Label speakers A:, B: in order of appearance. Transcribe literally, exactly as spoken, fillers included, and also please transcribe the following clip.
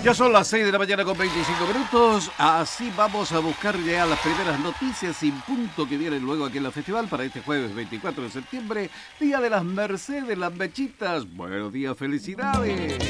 A: Ya son las seis de la mañana con veinticinco minutos. Así vamos a buscar ya las primeras noticias sin punto que vienen luego aquí en la festival para este jueves veinticuatro de septiembre, Día de las Mercedes, las mechitas. Buenos días, felicidades.